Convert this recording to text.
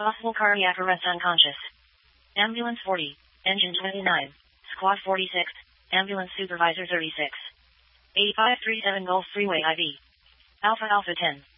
Possible cardiac arrest unconscious. Ambulance 40. Engine 29. Squad 46. Ambulance Supervisor 36. 8537 Gulf Freeway IV. Alpha Alpha 10.